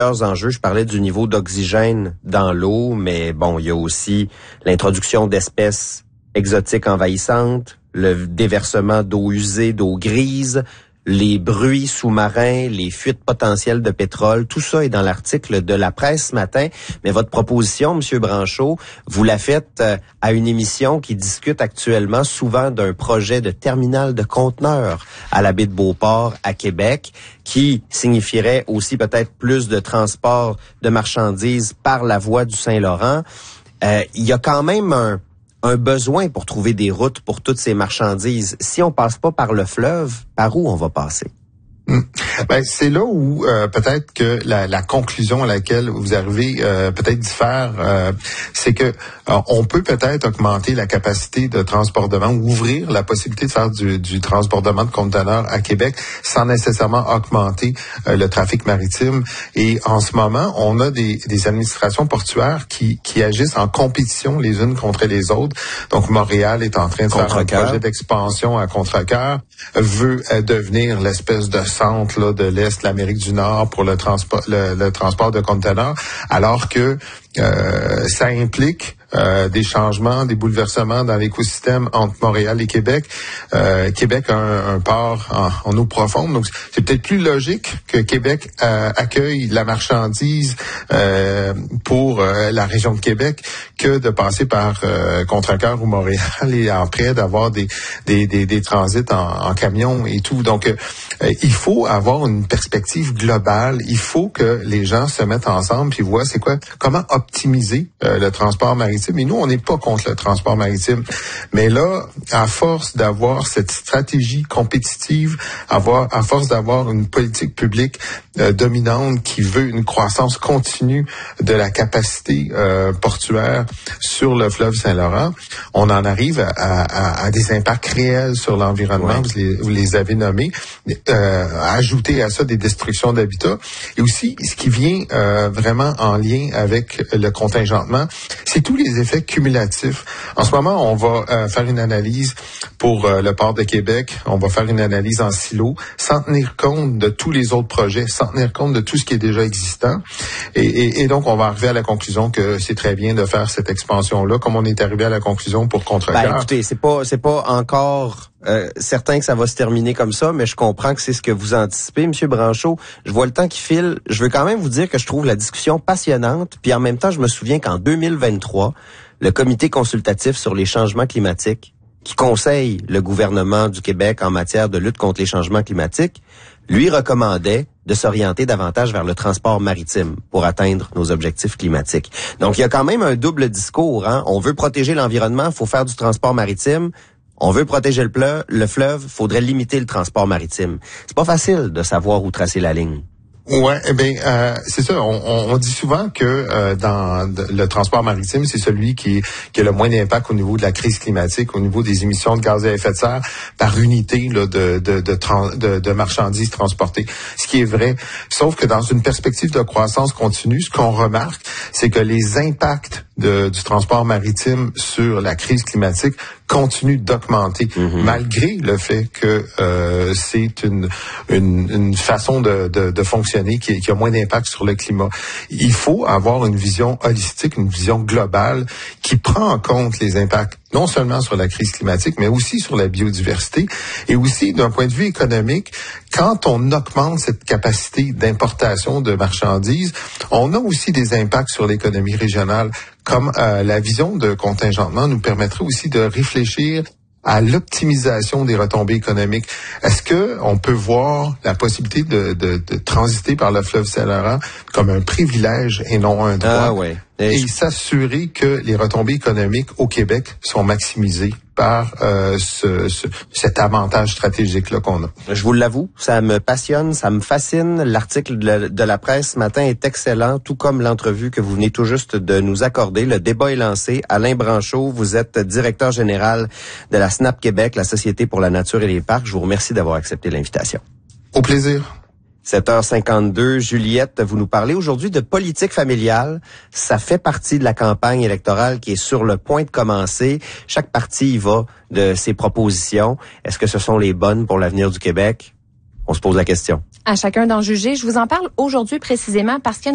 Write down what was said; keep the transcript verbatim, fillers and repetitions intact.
enjeux. Je parlais du niveau d'oxygène dans l'eau, mais bon, il y a aussi l'introduction d'espèces exotiques envahissantes, le déversement d'eau usée, d'eau grise, les bruits sous-marins, les fuites potentielles de pétrole, tout ça est dans l'article de la presse ce matin. Mais votre proposition, Monsieur Branchaud, vous la faites à une émission qui discute actuellement souvent d'un projet de terminal de conteneurs à la baie de Beauport à Québec, qui signifierait aussi peut-être plus de transport de marchandises par la voie du Saint-Laurent. Euh, il y a quand même un un besoin pour trouver des routes pour toutes ces marchandises. Si on passe pas par le fleuve, par où on va passer? Hum. Ben, c'est là où euh, peut-être que la, la conclusion à laquelle vous arrivez euh, peut-être diffère. Euh, c'est que euh, on peut peut-être augmenter la capacité de transbordement ou ouvrir la possibilité de faire du, du transbordement de conteneurs à Québec sans nécessairement augmenter euh, le trafic maritime. Et en ce moment, on a des, des administrations portuaires qui, qui agissent en compétition les unes contre les autres. Donc Montréal est en train de faire un projet d'expansion à Contrecœur, veut euh, devenir l'espèce de centre là, de l'Est, l'Amérique du Nord pour le transport, le, le transport de conteneurs, alors que euh, ça implique euh, des changements, des bouleversements dans l'écosystème entre Montréal et Québec. Euh, Québec a un, un port en, en eau profonde, donc c'est peut-être plus logique que Québec euh, accueille la marchandise euh, pour euh, la région de Québec que de passer par euh, Contrecœur ou Montréal et après d'avoir des, des, des, des transits en, en camion et tout. Donc, euh, il faut avoir une perspective globale. Il faut que les gens se mettent ensemble puis voient c'est quoi, comment optimiser euh, le transport maritime. Et nous, on n'est pas contre le transport maritime. Mais là, à force d'avoir cette stratégie compétitive, avoir, à force d'avoir une politique publique euh, dominante qui veut une croissance continue de la capacité euh, portuaire sur le fleuve Saint-Laurent, on en arrive à, à, à des impacts réels sur l'environnement. Ouais. Vous, les, vous les avez nommés. Euh, ajouter à ça des destructions d'habitats. Et aussi, ce qui vient euh, vraiment en lien avec le contingentement, c'est tous les effets cumulatifs. En ce moment, on va euh, faire une analyse pour euh, le port de Québec. On va faire une analyse en silo, sans tenir compte de tous les autres projets, sans tenir compte de tout ce qui est déjà existant. Et, et, et donc, on va arriver à la conclusion que c'est très bien de faire cette expansion-là, comme on est arrivé à la conclusion pour Contrecœur. Ben, écoutez, c'est pas, c'est pas encore euh, certain que ça va se terminer comme ça, mais je comprends que c'est ce que vous anticipez, M. Branchaud. Je vois le temps qui file. Je veux quand même vous dire que je trouve la discussion passionnante. Puis en même temps, je me souviens qu'en deux mille vingt-trois, le Comité consultatif sur les changements climatiques, qui conseille le gouvernement du Québec en matière de lutte contre les changements climatiques, lui recommandait de s'orienter davantage vers le transport maritime pour atteindre nos objectifs climatiques. Donc, il y a quand même un double discours. Hein? On veut protéger l'environnement, il faut faire du transport maritime. On veut protéger le, pleu, le fleuve, il faudrait limiter le transport maritime. C'est pas facile de savoir où tracer la ligne. Ouais, eh bien, euh, c'est ça. On, on, on dit souvent que euh, dans le transport maritime, c'est celui qui, qui a le moins d'impact au niveau de la crise climatique, au niveau des émissions de gaz à effet de serre par unité là, de, de, de, trans, de, de marchandises transportées. Ce qui est vrai. Sauf que dans une perspective de croissance continue, ce qu'on remarque, c'est que les impacts de, du transport maritime sur la crise climatique continue d'augmenter, mm-hmm. malgré le fait que euh, c'est une, une, une façon de, de, de fonctionner qui, qui a moins d'impact sur le climat. Il faut avoir une vision holistique, une vision globale qui prend en compte les impacts non seulement sur la crise climatique, mais aussi sur la biodiversité et aussi d'un point de vue économique. Quand on augmente cette capacité d'importation de marchandises, on a aussi des impacts sur l'économie régionale. Comme euh, la vision de contingentement nous permettrait aussi de réfléchir à l'optimisation des retombées économiques. Est-ce que on peut voir la possibilité de, de, de transiter par le fleuve Saint-Laurent comme un privilège et non un droit? Ah ouais. Et, et s'assurer que les retombées économiques au Québec sont maximisées par euh, ce, ce, cet avantage stratégique-là qu'on a. Je vous l'avoue, ça me passionne, ça me fascine. L'article de la, de la presse ce matin est excellent, tout comme l'entrevue que vous venez tout juste de nous accorder. Le débat est lancé. Alain Branchaud, vous êtes directeur général de la S N A P Québec, la Société pour la nature et les parcs. Je vous remercie d'avoir accepté l'invitation. Au plaisir. sept heures cinquante-deux, Juliette, vous nous parlez aujourd'hui de politique familiale. Ça fait partie de la campagne électorale qui est sur le point de commencer. Chaque parti y va de ses propositions. Est-ce que ce sont les bonnes pour l'avenir du Québec? On se pose la question. À chacun d'en juger. Je vous en parle aujourd'hui précisément parce qu'il y a